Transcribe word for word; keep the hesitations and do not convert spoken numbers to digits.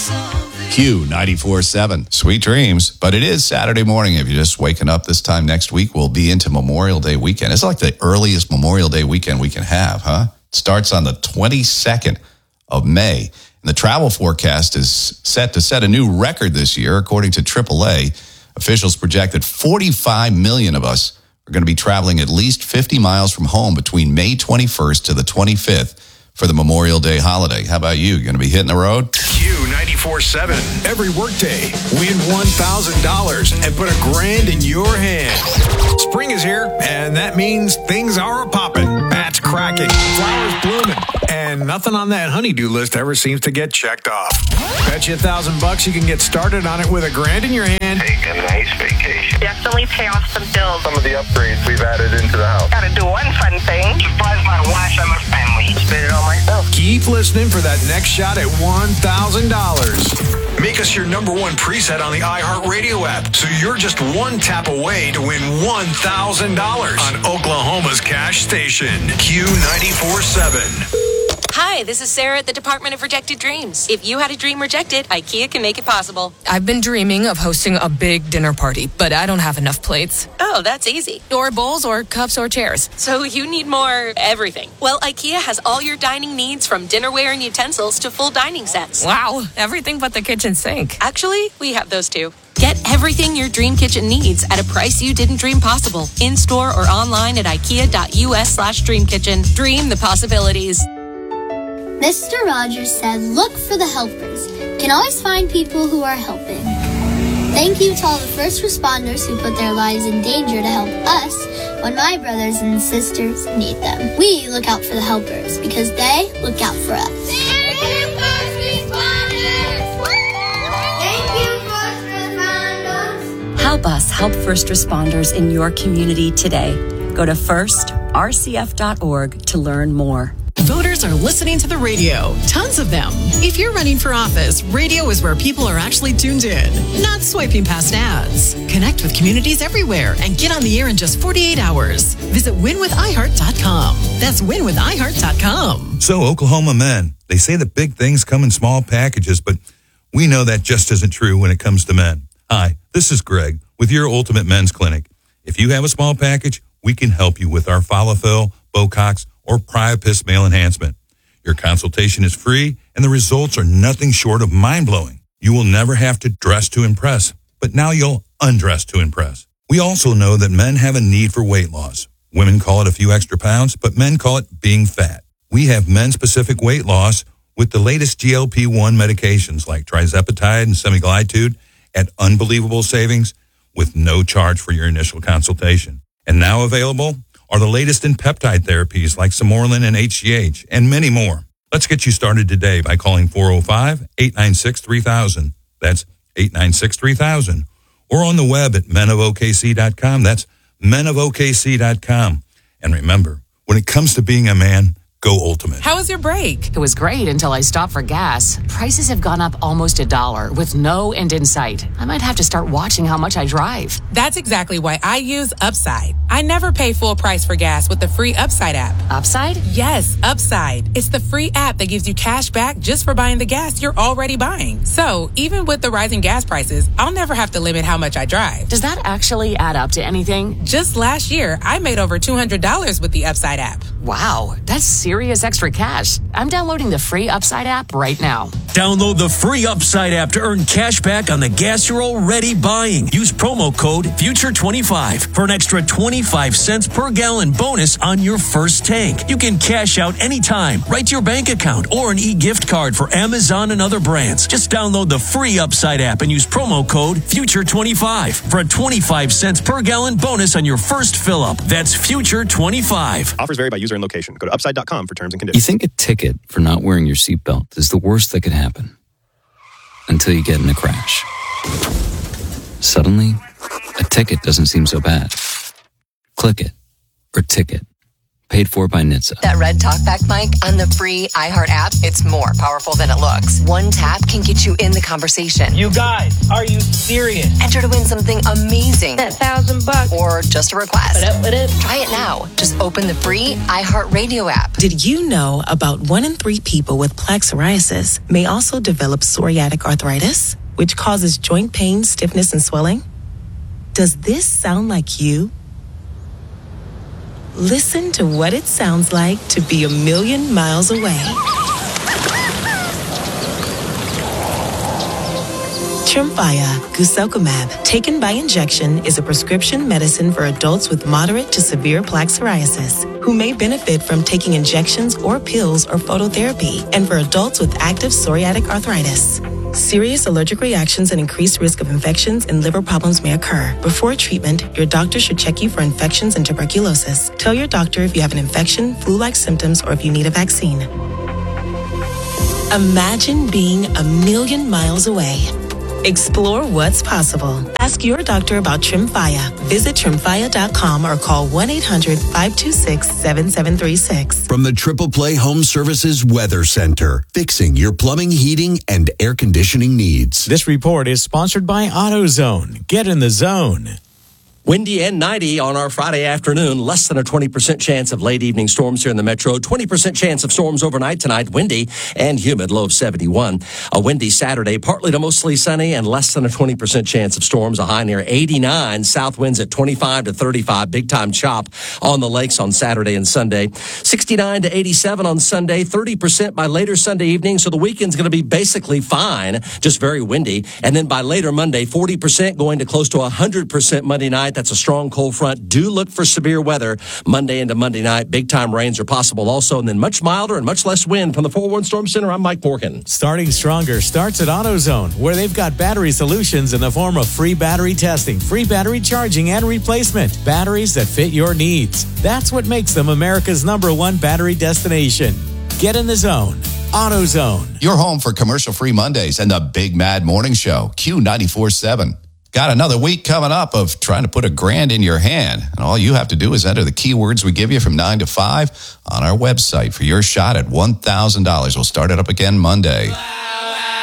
Q ninety-four seven. Sweet dreams. But it is Saturday morning. If you're just waking up this time next week, we'll be into Memorial Day weekend. It's like the earliest Memorial Day weekend we can have, huh? It starts on the twenty-second of May. And the travel forecast is set to set a new record this year. According to triple A, officials project that forty-five million of us are going to be traveling at least fifty miles from home between May twenty-first to the twenty-fifth for the Memorial Day holiday. How about you? You going to be hitting the road? Q ninety-four seven. Every workday, win one thousand dollars and put a grand in your hand. Spring is here, and that means things are popping. Bats cracking, flowers blooming, and nothing on that honeydew list ever seems to get checked off. Bet you a thousand bucks you can get started on it with a grand in your hand. Take a nice vacation. Definitely pay off some bills. Some of the upgrades we've added into the house. Gotta do one fun thing. Surprise my wife and my family. Spend it on myself. Keep listening for that next shot at one thousand dollars. Make us your number one preset on the iHeartRadio app, so you're just one tap away to win one thousand dollars on Oklahoma's Cash Station. Q ninety-four seven. Hi, this is Sarah at the Department of Rejected Dreams. If you had a dream rejected, IKEA can make it possible. I've been dreaming of hosting a big dinner party, but I don't have enough plates. Oh, that's easy. Or bowls, or cups, or chairs. So you need more everything. Well, IKEA has all your dining needs, from dinnerware and utensils to full dining sets. Wow, everything but the kitchen sink. Actually, we have those too. Get everything your dream kitchen needs at a price you didn't dream possible. In-store or online at ikea.us slash dream kitchen. Dream the possibilities. Mister Rogers said, look for the helpers. You can always find people who are helping. Thank you to all the first responders who put their lives in danger to help us when my brothers and sisters need them. We look out for the helpers because they look out for us. Thank you, first responders! Thank you, first responders! Help us help first responders in your community today. Go to first r c f dot org to learn more. Voters are listening to the radio. Tons of them. If you're running for office, radio is where people are actually tuned in, not swiping past ads. Connect with communities everywhere and get on the air in just forty-eight hours. Visit win with i heart dot com. That's win with i heart dot com. So, Oklahoma men, they say that big things come in small packages, but we know that just isn't true when it comes to men. Hi, this is Greg with your Ultimate Men's Clinic. If you have a small package, we can help you with our Follifill, Bocox, or Priapis male enhancement. Your consultation is free, and the results are nothing short of mind-blowing. You will never have to dress to impress, but now you'll undress to impress. We also know that men have a need for weight loss. Women call it a few extra pounds, but men call it being fat. We have men-specific weight loss with the latest G L P one medications like Trizepatide and Semaglutide at unbelievable savings with no charge for your initial consultation. And now available are the latest in peptide therapies like Samorlin and H G H, and many more. Let's get you started today by calling four oh five, eight nine six, three thousand. That's eight nine six, three thousand. Or on the web at men of O K C dot com. That's men of O K C dot com. And remember, when it comes to being a man, go Ultimate. How was your break? It was great until I stopped for gas. Prices have gone up almost a dollar with no end in sight. I might have to start watching how much I drive. That's exactly why I use Upside. I never pay full price for gas with the free Upside app. Upside? Yes, Upside. It's the free app that gives you cash back just for buying the gas you're already buying. So even with the rising gas prices, I'll never have to limit how much I drive. Does that actually add up to anything? Just last year, I made over two hundred dollars with the Upside app. Wow, that's serious extra cash. I'm downloading the free Upside app right now. Download the free Upside app to earn cash back on the gas you're already buying. Use promo code future twenty-five for an extra twenty-five cents per gallon bonus on your first tank. You can cash out anytime, right to your bank account, or an e-gift card for Amazon and other brands. Just download the free Upside app and use promo code future twenty-five for a twenty-five cents per gallon bonus on your first fill up. That's future twenty-five. Offers vary by user and location. Go to upside dot com for terms and conditions. You think a ticket for not wearing your seatbelt is the worst that could happen until you get in a crash. Suddenly, a ticket doesn't seem so bad. Click it or ticket. Paid for by N H T S A. That red talkback mic on the free iHeart app, it's more powerful than it looks. One tap can get you in the conversation. You guys, are you serious? Enter to win something amazing. That thousand bucks. Or just a request. What up, what up? Try it now. Just open the free iHeart Radio app. Did you know about one in three people with plaque psoriasis may also develop psoriatic arthritis, which causes joint pain, stiffness, and swelling? Does this sound like you? Listen to what it sounds like to be a million miles away. Tremfya guselkumab, taken by injection, is a prescription medicine for adults with moderate to severe plaque psoriasis who may benefit from taking injections or pills or phototherapy, and for adults with active psoriatic arthritis. Serious allergic reactions and increased risk of infections and liver problems may occur. Before treatment, your doctor should check you for infections and tuberculosis. Tell your doctor if you have an infection, flu-like symptoms, or if you need a vaccine. Imagine being a million miles away. Explore what's possible. Ask your doctor about Tremfya. Visit tremfya dot com or call one eight hundred five two six seven seven three six. From the Triple Play Home Services Weather Center, fixing your plumbing, heating, and air conditioning needs. This report is sponsored by AutoZone. Get in the zone. Windy and ninety on our Friday afternoon. Less than a twenty percent chance of late evening storms here in the metro. twenty percent chance of storms overnight tonight. Windy and humid, low of seventy-one. A windy Saturday, partly to mostly sunny, and less than a twenty percent chance of storms. A high near eighty-nine. South winds at twenty-five to thirty-five. Big time chop on the lakes on Saturday and Sunday. sixty-nine to eighty-seven on Sunday. thirty percent by later Sunday evening. So the weekend's going to be basically fine, just very windy. And then by later Monday, forty percent going to close to one hundred percent Monday night. That's a strong cold front. Do look for severe weather Monday into Monday night. Big time rains are possible also, and then much milder and much less wind. From the four one Storm Center, I'm Mike Morgan. Starting stronger starts at AutoZone, where they've got battery solutions in the form of free battery testing, free battery charging, and replacement. Batteries that fit your needs. That's what makes them America's number one battery destination. Get in the zone. AutoZone. Your home for commercial-free Mondays and the Big Mad Morning Show. Q ninety-four seven. Got another week coming up of trying to put a grand in your hand. And all you have to do is enter the keywords we give you from nine to five on our website for your shot at one thousand dollars. We'll start it up again Monday.